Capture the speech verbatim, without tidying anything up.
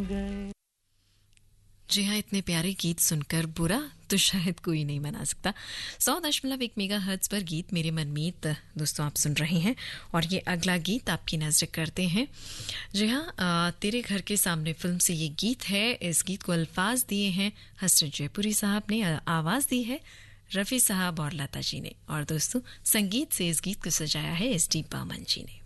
जी हाँ, इतने प्यारे गीत सुनकर बुरा तो शायद कोई नहीं मना सकता। सौ दशमलव एक मेगा हर्ट्ज पर गीत मेरे मनमीत दोस्तों आप सुन रहे हैं और ये अगला गीत आपकी नजर करते हैं। जी हाँ, तेरे घर के सामने फिल्म से ये गीत है। इस गीत को अल्फाज दिए हैं हसरत जयपुरी साहब ने, आवाज दी है रफ़ी साहब और लता जी ने, और दोस्तों संगीत से इस गीत को सजाया है एस डी बर्मन जी ने।